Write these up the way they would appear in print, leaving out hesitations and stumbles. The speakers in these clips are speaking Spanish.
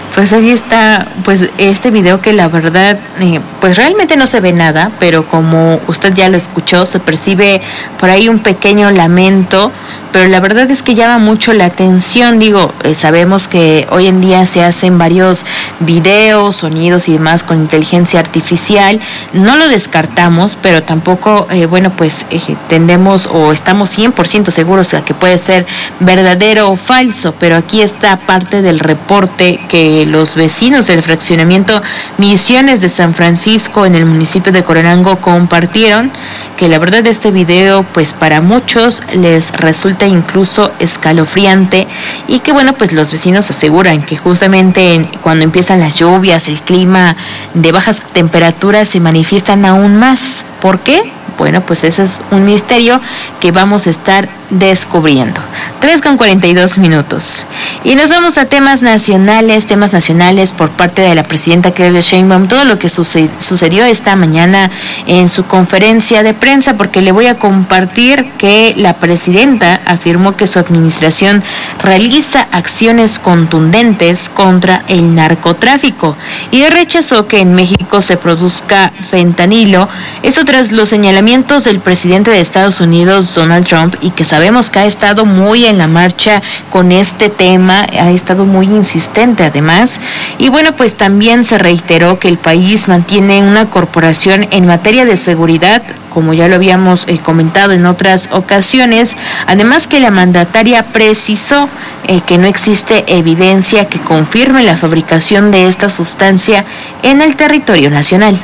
Pues ahí está, pues este video que la verdad, pues realmente no se ve nada, pero como usted ya lo escuchó, se percibe por ahí un pequeño lamento, pero la verdad es que llama mucho la atención. Digo, sabemos que hoy en día se hacen varios videos, sonidos y demás con inteligencia artificial, no lo descartamos, pero tampoco, tendemos o estamos 100% seguros de que puede ser verdadero o falso, pero aquí está parte del reporte que los vecinos del fraccionamiento Misiones de San Francisco en el municipio de Coronango compartieron, que la verdad este video pues para muchos les resulta incluso escalofriante y que pues los vecinos aseguran que justamente cuando empiezan las lluvias, el clima de bajas temperaturas se manifiestan aún más. ¿Por qué? Bueno, pues ese es un misterio que vamos a estar descubriendo. 3:42. Y nos vamos a temas nacionales por parte de la presidenta Claudia Sheinbaum, todo lo que sucedió esta mañana en su conferencia de prensa, porque le voy a compartir que la presidenta afirmó que su administración realiza acciones contundentes contra el narcotráfico y rechazó que en México se produzca fentanilo. Eso tras los señalamientos del presidente de Estados Unidos, Donald Trump, y que sabemos que ha estado muy en la marcha con este tema, ha estado muy insistente además, y pues también se reiteró que el país mantiene una corporación en materia de seguridad, como ya lo habíamos comentado en otras ocasiones, además que la mandataria precisó que no existe evidencia que confirme la fabricación de esta sustancia en el territorio nacional.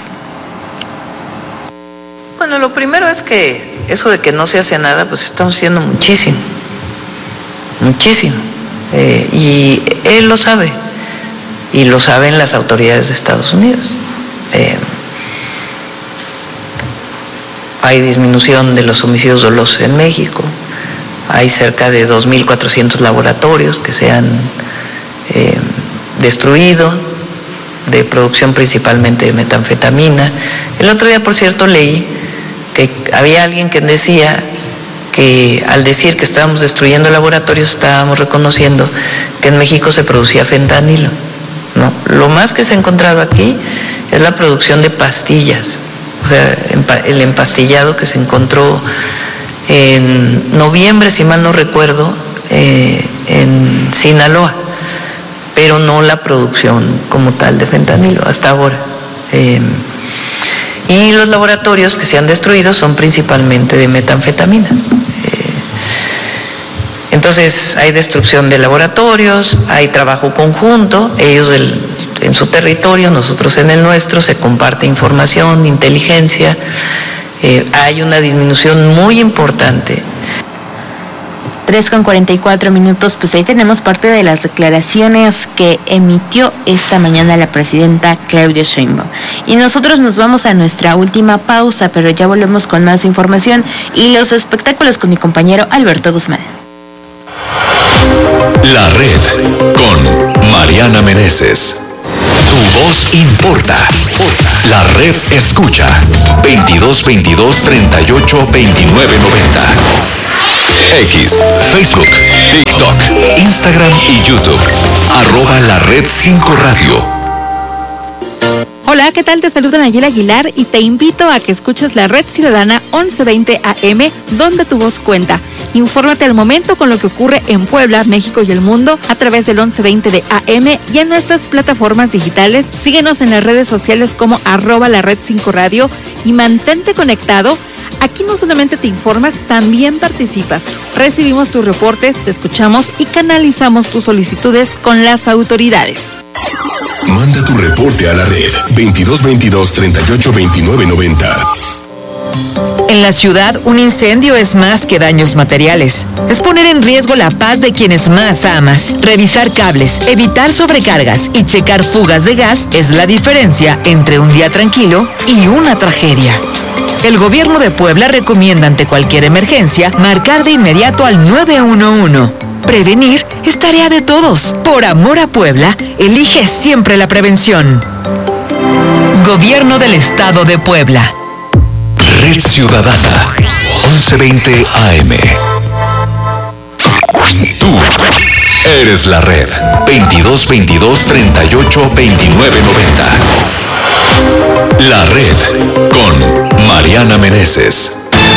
Bueno, lo primero es que eso de que no se hace nada, pues estamos haciendo muchísimo. Y él lo sabe, y lo saben las autoridades de Estados Unidos. Hay disminución de los homicidios dolosos en México, hay cerca de 2.400 laboratorios que se han destruido, de producción principalmente de metanfetamina. El otro día, por cierto, leí que había alguien que decía que al decir que estábamos destruyendo laboratorios estábamos reconociendo que en México se producía fentanilo. No, lo más que se ha encontrado aquí es la producción de pastillas, o sea, el empastillado que se encontró en noviembre, si mal no recuerdo, en Sinaloa, pero no la producción como tal de fentanilo hasta ahora. Y los laboratorios que se han destruido son principalmente de metanfetamina. Entonces hay destrucción de laboratorios, hay trabajo conjunto, ellos en su territorio, nosotros en el nuestro, se comparte información, inteligencia, hay una disminución muy importante. 3:44, pues ahí tenemos parte de las declaraciones que emitió esta mañana la presidenta Claudia Sheinbaum. Y nosotros nos vamos a nuestra última pausa, pero ya volvemos con más información y los espectáculos con mi compañero Alberto Guzmán. La Red con Mariana Meneses. Tu voz importa. La Red escucha 2222 38 29 90. X, Facebook, TikTok, Instagram y YouTube. @La Red 5 Radio. Hola, ¿qué tal? Te saluda Nayela Aguilar y te invito a que escuches la Red Ciudadana 1120 AM, donde tu voz cuenta. Infórmate al momento con lo que ocurre en Puebla, México y el mundo a través del 1120 de AM y en nuestras plataformas digitales. Síguenos en las redes sociales como @La Red 5 Radio y mantente conectado. Aquí no solamente te informas, también participas. Recibimos tus reportes, te escuchamos y canalizamos tus solicitudes con las autoridades. Manda tu reporte a la red 2222 38 29 90. En la ciudad, un incendio es más que daños materiales. Es poner en riesgo la paz de quienes más amas. Revisar cables, evitar sobrecargas y checar fugas de gas es la diferencia entre un día tranquilo y una tragedia. El gobierno de Puebla recomienda ante cualquier emergencia marcar de inmediato al 911. Prevenir es tarea de todos. Por amor a Puebla, elige siempre la prevención. Gobierno del Estado de Puebla. Red Ciudadana 1120 AM. Tú Eres la red. 2222 38 29 90. La red con Mariana Meneses.